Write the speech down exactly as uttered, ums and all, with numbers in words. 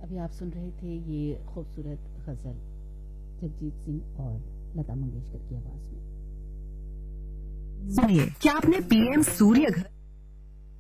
अभी आप सुन रहे थे ये खूबसूरत गजल जगजीत सिंह और लता मंगेशकर की आवाज में। सुनिए, क्या आपने पीएम सूर्य घर